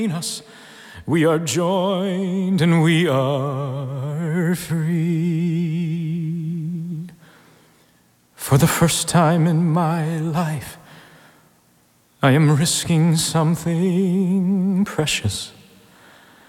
us, we are joined and we are free. For the first time in my life, I am risking something precious.